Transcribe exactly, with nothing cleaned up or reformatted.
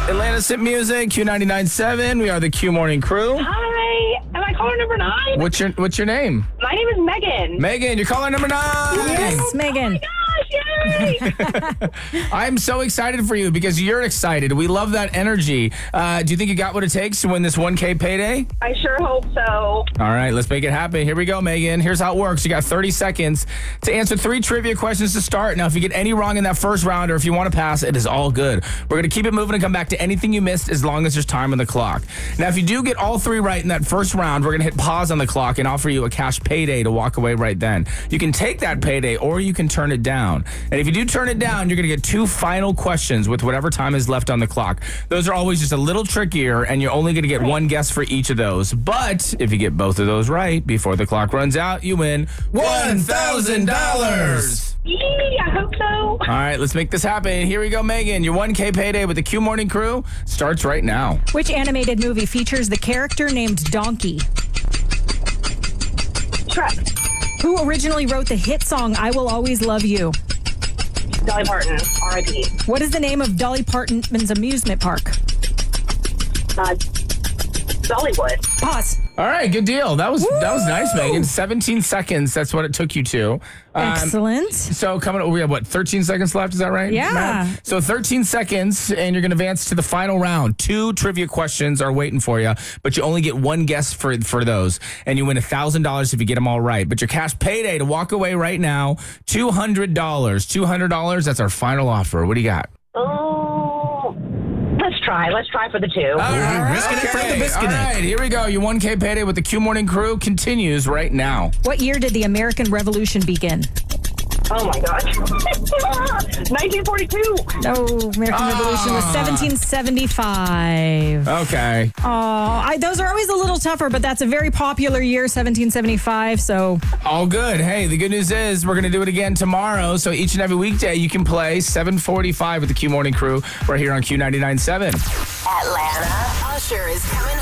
Atlantis Hit Music, Q ninety-nine point seven. We are the Q Morning Crew. Hi, am I caller number nine? What's your What's your name? My name is Megan. Megan, you're caller number nine. Yes, Megan. Yay! I'm so excited for you because you're excited. We love that energy. Uh, do you think you got what it takes to win this one K payday? I sure hope so. All right, let's make it happen. Here we go, Megan. Here's how it works. You got thirty seconds to answer three trivia questions to start. Now, if you get any wrong in that first round or if you want to pass, it is all good. We're going to keep it moving and come back to anything you missed as long as there's time on the clock. Now, if you do get all three right in that first round, we're going to hit pause on the clock and offer you a cash payday to walk away right then. You can take that payday or you can turn it down. And if you do turn it down, you're going to get two final questions with whatever time is left on the clock. Those are always just a little trickier, and you're only going to get one guess for each of those. But if you get both of those right before the clock runs out, you win one thousand dollars. Yee, I hope so. All right, let's make this happen. Here we go, Megan. Your one K payday with the Q Morning Crew starts right now. Which animated movie features the character named Donkey? Shrek. Who originally wrote the hit song I Will Always Love You? Dolly Parton, R I P What is the name of Dolly Parton's amusement park? Uh, Dollywood. Pause. All right, good deal. That was Woo! that was nice, Megan. seventeen seconds. That's what it took you to. Um, Excellent. So coming up, we have what, thirteen seconds left? Is that right? Yeah. Matt? So thirteen seconds, and you're going to advance to the final round. Two trivia questions are waiting for you, but you only get one guess for for those, and you win one thousand dollars if you get them all right. But your cash payday to walk away right now, two hundred dollars. two hundred dollars, that's our final offer. What do you got? Oh, let's try. Let's try for the two. All right, risking it for the biscuit. All right, here we go. Your one K payday with the Q Morning Crew continues right now. What year did the American Revolution begin? Oh my gosh. nineteen forty-two. No, American Ah. Revolution was seventeen seventy-five. Okay. Oh, I, those are always a little tougher, but that's a very popular year, seventeen seventy-five. So All good. Hey, the good news is we're going to do it again tomorrow. So each and every weekday you can play seven forty-five with the Q Morning Crew right here on Q ninety-nine point seven. Atlanta, Usher is coming